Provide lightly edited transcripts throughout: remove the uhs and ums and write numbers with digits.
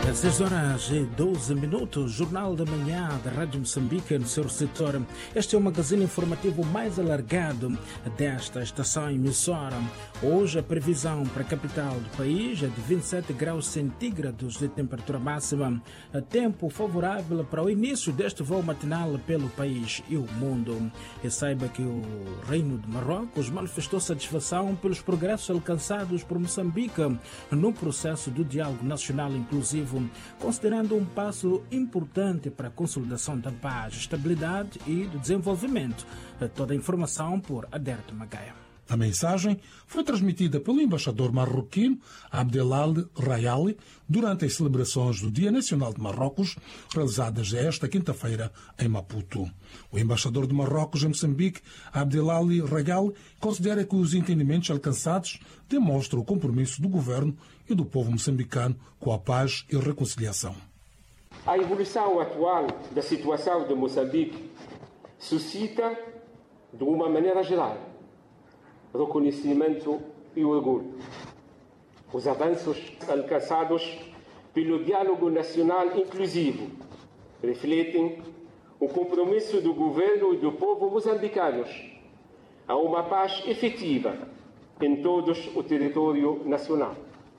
6 horas e 12 minutos, Jornal da Manhã da Rádio Moçambique no seu receptor. Este é o magazine informativo mais alargado desta estação emissora. Hoje a previsão para a capital do país é de 27 graus centígrados de temperatura máxima. Tempo favorável para o início deste voo matinal pelo país e o mundo. E saiba que o Reino de Marrocos manifestou satisfação pelos progressos alcançados por Moçambique no processo do diálogo nacional inclusivo, considerando um passo importante para a consolidação da paz, estabilidade e do desenvolvimento. Toda a informação por Aderto Magaia. A mensagem foi transmitida pelo embaixador marroquino Abdelali Rayali durante as celebrações do Dia Nacional de Marrocos, realizadas esta quinta-feira em Maputo. O embaixador de Marrocos em Moçambique, Abdelali Rayali, considera que os entendimentos alcançados demonstram o compromisso do governo e do povo moçambicano com a paz e a reconciliação. A evolução atual da situação de Moçambique suscita, de uma maneira geral, reconhecimento e orgulho. Os avanços alcançados pelo diálogo nacional inclusivo refletem o compromisso do governo e do povo moçambicanos a uma paz efetiva em todo o território nacional.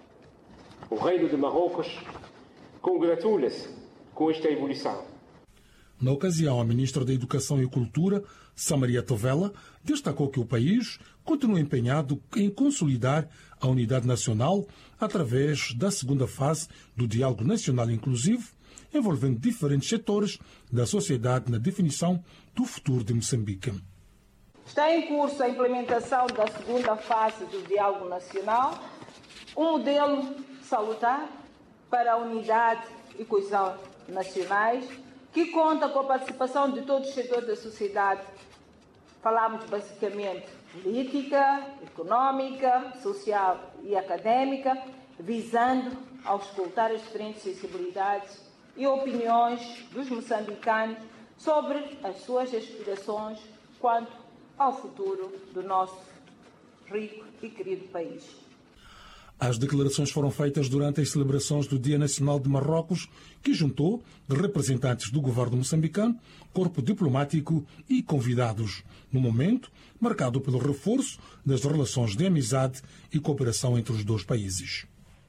O Reino de Marrocos congratula-se com esta evolução. Na ocasião, a ministra da Educação e Cultura, Samaria Tovela, destacou que o país continua empenhado em consolidar a unidade nacional através da segunda fase do Diálogo Nacional Inclusivo, envolvendo diferentes setores da sociedade na definição do futuro de Moçambique. Está em curso a implementação da segunda fase do Diálogo Nacional, um modelo salutar para a unidade e coesão nacionais, que conta com a participação de todos os setores da sociedade. Falamos basicamente política, económica, social e académica, visando auscultar as diferentes sensibilidades e opiniões dos moçambicanos sobre as suas aspirações quanto ao futuro do nosso rico e querido país. As declarações foram feitas durante as celebrações do Dia Nacional de Marrocos, que juntou representantes do governo moçambicano, corpo diplomático e convidados, no momento marcado pelo reforço das relações de amizade e cooperação entre os dois países.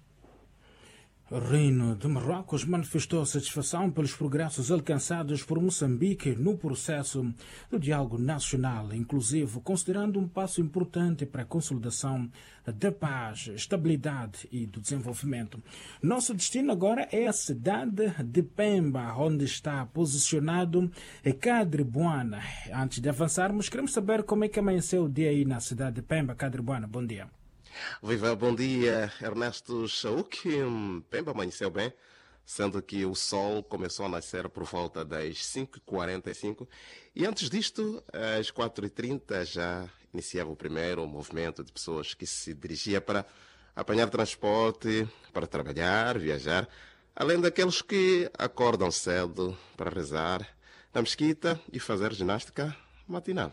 O Reino de Marrocos manifestou satisfação pelos progressos alcançados por Moçambique no processo do diálogo nacional inclusivo, considerando um passo importante para a consolidação da paz, estabilidade e do desenvolvimento. Nosso destino agora é a cidade de Pemba, onde está posicionado Kadri Bwana. Antes de avançarmos, queremos saber como é que amanheceu o dia aí na cidade de Pemba. Kadri Bwana, bom dia. Viva, bom dia, Ernesto Chauk. Pemba amanheceu bem, sendo que o sol começou a nascer por volta das 5h45 e antes disto, às 4h30, já iniciava o primeiro movimento de pessoas que se dirigia para apanhar transporte, para trabalhar, viajar, além daqueles que acordam cedo para rezar na mesquita e fazer ginástica matinal.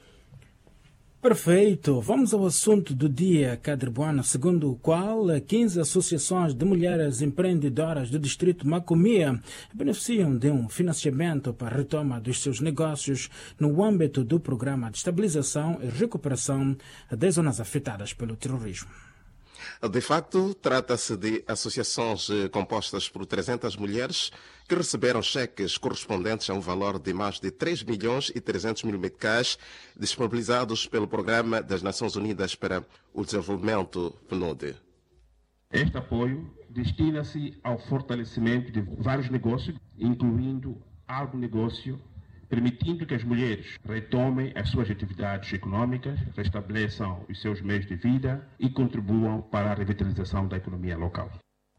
Perfeito. Vamos ao assunto do dia, Kadri Bwana, segundo o qual 15 associações de mulheres empreendedoras do distrito Macomia beneficiam de um financiamento para a retoma dos seus negócios no âmbito do programa de estabilização e recuperação das zonas afetadas pelo terrorismo. De facto, trata-se de associações compostas por 300 mulheres que receberam cheques correspondentes a um valor de mais de 3.300.000 meticais disponibilizados pelo Programa das Nações Unidas para o Desenvolvimento, PNUD. Este apoio destina-se ao fortalecimento de vários negócios, incluindo agronegócio, permitindo que as mulheres retomem as suas atividades econômicas, restabeleçam os seus meios de vida e contribuam para a revitalização da economia local.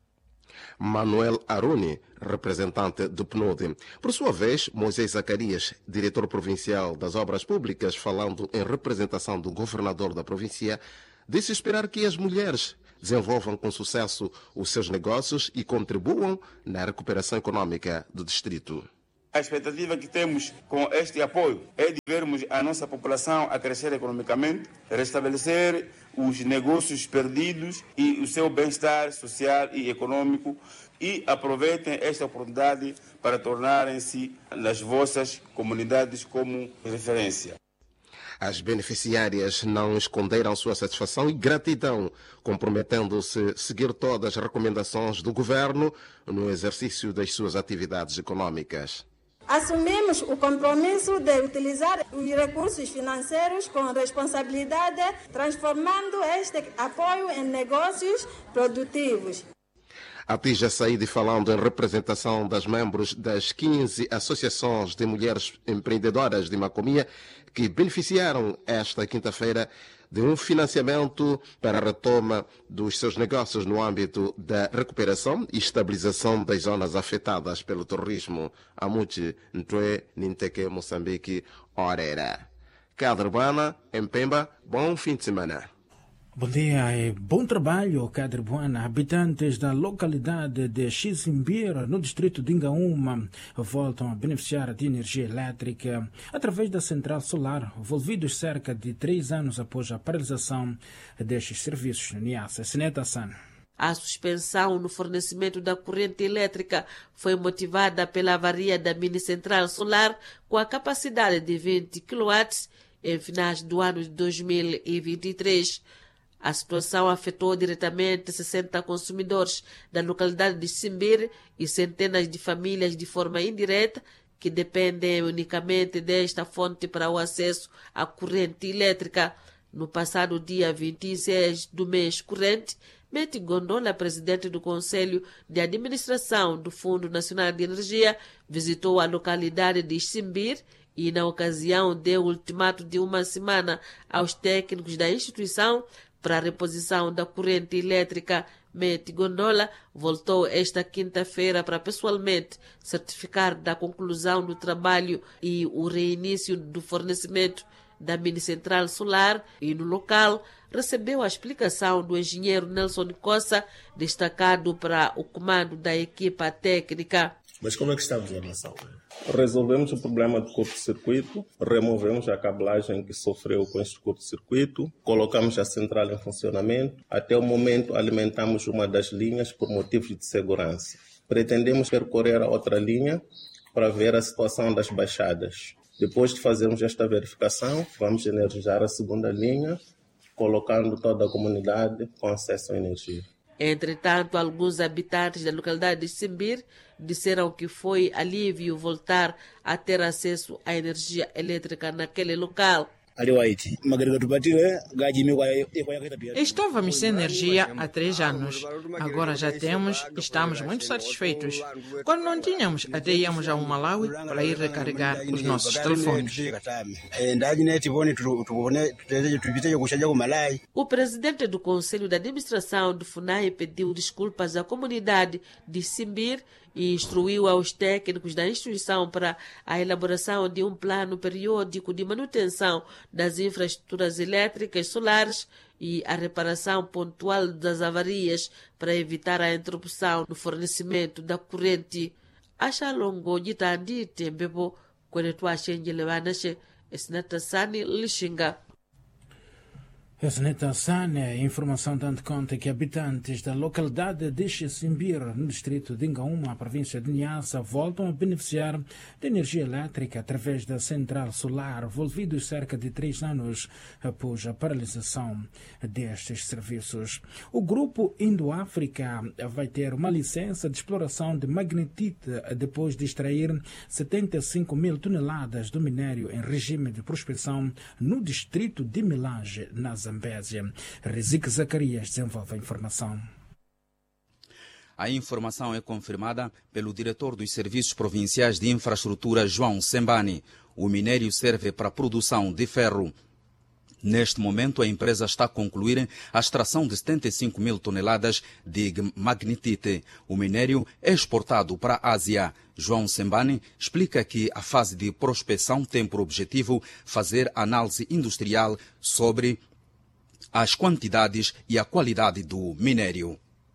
Manuel Aruni, representante do PNUD. Por sua vez, Moisés Zacarias, diretor provincial das Obras Públicas, falando em representação do governador da província, disse esperar que as mulheres desenvolvam com sucesso os seus negócios e contribuam na recuperação econômica do distrito. A expectativa que temos com este apoio é de vermos a nossa população a crescer economicamente, restabelecer os negócios perdidos e o seu bem-estar social e econômico, e aproveitem esta oportunidade para tornarem-se nas vossas comunidades como referência. As beneficiárias não esconderam sua satisfação e gratidão, comprometendo-se a seguir todas as recomendações do governo no exercício das suas atividades econômicas. Assumimos o compromisso de utilizar os recursos financeiros com responsabilidade, transformando este apoio em negócios produtivos. Atija Saíde, falando em representação das membros das 15 associações de mulheres empreendedoras de Macomia, que beneficiaram esta quinta-feira de um financiamento para a retoma dos seus negócios no âmbito da recuperação e estabilização das zonas afetadas pelo terrorismo. Amuchi, Ntwe, Ninteke, Moçambique, Orera. Cadrebana, em Pemba, bom fim de semana. Bom dia e bom trabalho, Cadrebuana. Habitantes da localidade de Xizimbira, no distrito de Ingaúma, voltam a beneficiar de energia elétrica através da central solar, envolvidos cerca de 3 anos após a paralisação destes serviços no Niassa. Sineta San. A suspensão no fornecimento da corrente elétrica foi motivada pela avaria da mini-central solar com a capacidade de 20 kW em finais do ano de 2023. A situação afetou diretamente 60 consumidores da localidade de Xizimbira e centenas de famílias de forma indireta que dependem unicamente desta fonte para o acesso à corrente elétrica. No passado dia 26 do mês corrente, Meti Gondola, presidente do Conselho de Administração do Fundo Nacional de Energia, visitou a localidade de Xizimbira e, na ocasião, deu ultimato de 1 semana aos técnicos da instituição para a reposição da corrente elétrica. Meti Gondola voltou esta quinta-feira para pessoalmente certificar da conclusão do trabalho e o reinício do fornecimento da mini-central solar e, no local, recebeu a explicação do engenheiro Nelson Cossa, destacado para o comando da equipa técnica. Mas como é que estamos em relação? Resolvemos o problema do curto-circuito, removemos a cabelagem que sofreu com este curto-circuito, colocamos a central em funcionamento. Até o momento alimentamos uma das linhas por motivos de segurança. Pretendemos percorrer a outra linha para ver a situação das baixadas. Depois de fazermos esta verificação, vamos energizar a segunda linha, colocando toda a comunidade com acesso à energia. Entretanto, alguns habitantes da localidade de Xizimbira disseram que foi alívio voltar a ter acesso à energia elétrica naquele local. Estávamos sem energia há 3 anos. Agora já temos e estamos muito satisfeitos. Quando não tínhamos, até íamos ao Malawi para ir recarregar os nossos telefones. O presidente do Conselho de Administração do FUNAI pediu desculpas à comunidade de Xizimbira e instruiu aos técnicos da instituição para a elaboração de um plano periódico de manutenção das infraestruturas elétricas solares e a reparação pontual das avarias para evitar a interrupção no fornecimento da corrente. Acha longo de tandi tembebo quando tu achenge levanashe esnatasani lishinga. Essa Sânia, informação dando conta que habitantes da localidade de Xizimbira, no distrito de Ingaúma, província de Niassa, voltam a beneficiar de energia elétrica através da central solar, envolvidos cerca de 3 anos após a paralisação destes serviços. O grupo Indo-África vai ter uma licença de exploração de magnetite depois de extrair 75 mil toneladas do minério em regime de prospecção no distrito de Milage, na Zambésia. Rizik Zacarias desenvolve a informação. A informação é confirmada pelo diretor dos Serviços Provinciais de Infraestrutura, João Sembani. O minério serve para a produção de ferro. Neste momento, a empresa está a concluir a extração de 75 mil toneladas de magnetite. O minério é exportado para a Ásia. João Sembani explica que a fase de prospecção tem por objetivo fazer análise industrial sobre as quantidades e a qualidade do minério.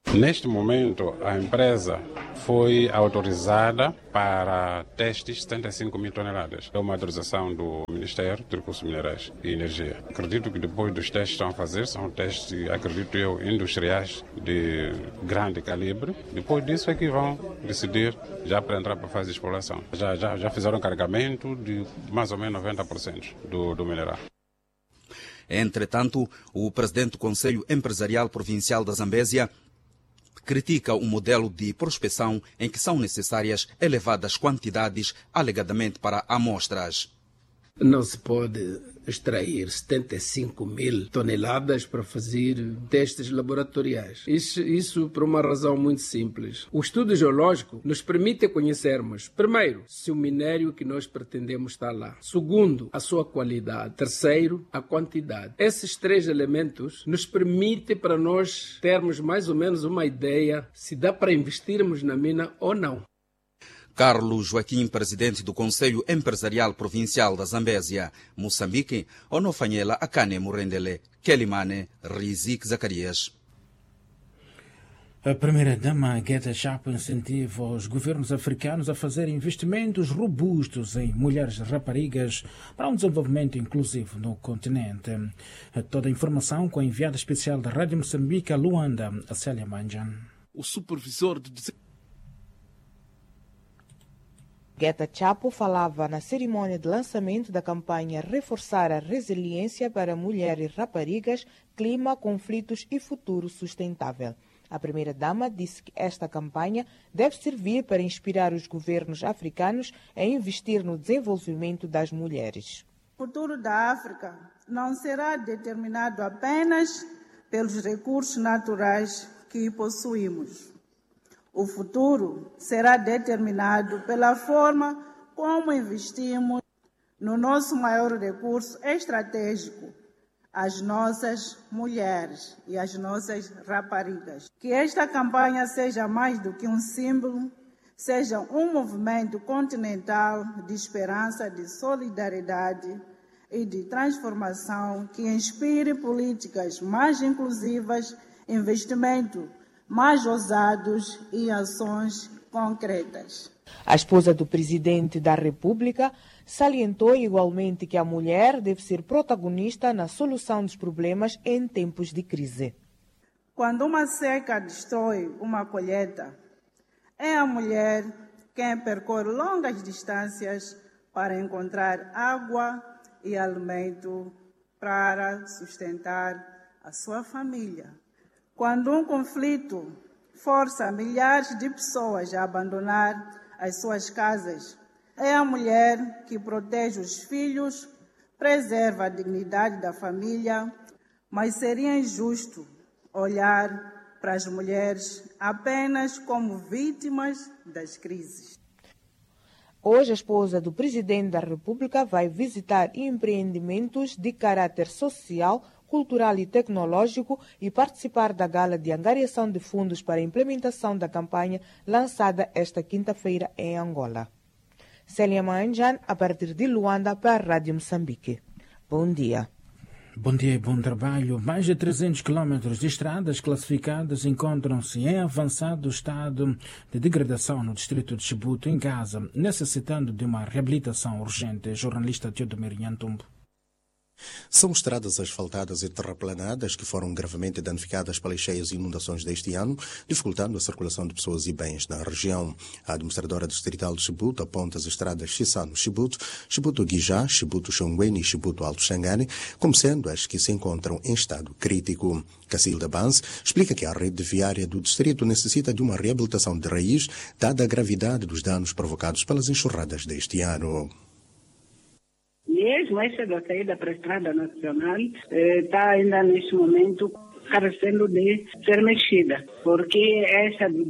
Neste momento, a empresa foi autorizada para testes 75 mil toneladas. É uma autorização do Ministério de Recursos Minerais e Energia. Acredito que depois dos testes que estão a fazer, são testes, acredito eu, industriais de grande calibre. Depois disso é que vão decidir já para entrar para a fase de exploração. Já fizeram carregamento de mais ou menos 90% do mineral. Entretanto, o presidente do Conselho Empresarial Provincial da Zambésia critica o modelo de prospecção em que são necessárias elevadas quantidades, alegadamente para amostras. Não se pode extrair 75 mil toneladas para fazer testes laboratoriais. Isso por uma razão muito simples. O estudo geológico nos permite conhecermos, primeiro, se o minério que nós pretendemos está lá. Segundo, a sua qualidade. Terceiro, a quantidade. Esses 3 elementos nos permitem para nós termos mais ou menos uma ideia se dá para investirmos na mina ou não. Carlos Joaquim, presidente do Conselho Empresarial Provincial da Zambésia, Moçambique, Onofanhela Akane Murendele, Kelimane, Rizik Zacarias. A primeira-dama Geta Chapa incentiva os governos africanos a fazer investimentos robustos em mulheres raparigas para um desenvolvimento inclusivo no continente. Toda a informação com a enviada especial da Rádio Moçambique, a Luanda, a Célia Manjan. O supervisor de Geta Chapo falava na cerimônia de lançamento da campanha Reforçar a Resiliência para Mulheres e Raparigas, Clima, Conflitos e Futuro Sustentável. A primeira-dama disse que esta campanha deve servir para inspirar os governos africanos a investir no desenvolvimento das mulheres. O futuro da África não será determinado apenas pelos recursos naturais que possuímos. O futuro será determinado pela forma como investimos no nosso maior recurso estratégico, as nossas mulheres e as nossas raparigas. Que esta campanha seja mais do que um símbolo, seja um movimento continental de esperança, de solidariedade e de transformação que inspire políticas mais inclusivas, investimento mais ousados e ações concretas. A esposa do presidente da República salientou igualmente que a mulher deve ser protagonista na solução dos problemas em tempos de crise. Quando uma seca destrói uma colheita, é a mulher quem percorre longas distâncias para encontrar água e alimento para sustentar a sua família. Quando um conflito força milhares de pessoas a abandonar as suas casas, é a mulher que protege os filhos, preserva a dignidade da família, mas seria injusto olhar para as mulheres apenas como vítimas das crises. Hoje, a esposa do presidente da República vai visitar empreendimentos de caráter social, cultural e tecnológico e participar da gala de angariação de fundos para a implementação da campanha lançada esta quinta-feira em Angola. Célia Manjan, a partir de Luanda, para a Rádio Moçambique. Bom dia. Bom dia e bom trabalho. Mais de 300 quilômetros de estradas classificadas encontram-se em avançado estado de degradação no distrito de Chibuto, em Gaza, necessitando de uma reabilitação urgente. Jornalista Teodomir Nhantumbo. São estradas asfaltadas e terraplanadas que foram gravemente danificadas pelas cheias e inundações deste ano, dificultando a circulação de pessoas e bens na região. A administradora distrital de Chibuto aponta as estradas Chissano-Chibuto, Chibuto-Guijá, Chibuto-Xongweni e Chibuto-Alto Xangane como sendo as que se encontram em estado crítico. Cacilda Banz explica que a rede viária do distrito necessita de uma reabilitação de raiz, dada a gravidade dos danos provocados pelas enxurradas deste ano. Mesmo essa da saída para a Estrada Nacional está ainda neste momento carecendo de ser mexida, porque essa de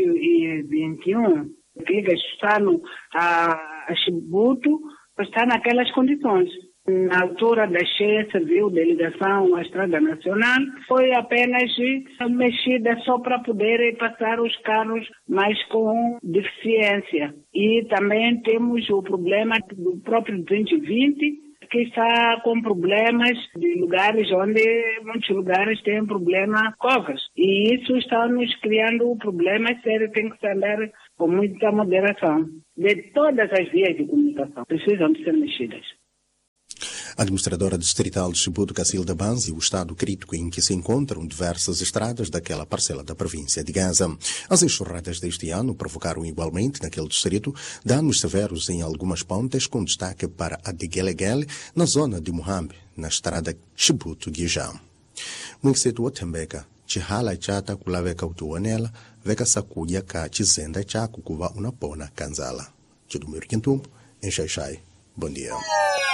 221 que liga Chissano a Chibuto está naquelas condições. Na altura da cheia serviu de ligação à Estrada Nacional, foi apenas mexida só para poder passar os carros mais com deficiência. E também temos o problema do próprio 220, que está com problemas de lugares onde muitos lugares têm problema covas. E isso está nos criando problemas sérios, tem que se andar com muita moderação. De todas as vias de comunicação precisam de ser mexidas. A administradora distrital de Chibuto, Cacilda Banzi, o estado crítico em que se encontram diversas estradas daquela parcela da província de Gaza. As enxurradas deste ano provocaram igualmente naquele distrito danos severos em algumas pontes, com destaque para a de Gelegele, na zona de Muhambe, na estrada Chibuto-Guijão. Mwinsetu Otembeka, Chihala Chata Kulaveka Utuonela, Veka Sakuya Ka Chizenda Chaku Kuva Unapona Kanzala. Chidumir Kintumbo, em Xaixai. Bom dia.